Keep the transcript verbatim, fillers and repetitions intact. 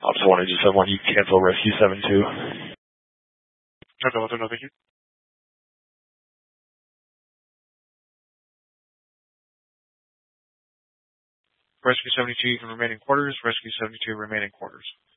Officer one eight seven one, you cancel Rescue seven two. Okay, let them know, thank you. Rescue seventy-two, you can remain in quarters. Rescue seventy-two, remain in quarters.